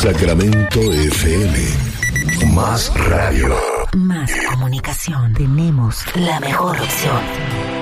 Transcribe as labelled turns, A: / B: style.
A: Sacramento FM. Más radio.
B: Más comunicación. Tenemos la mejor opción.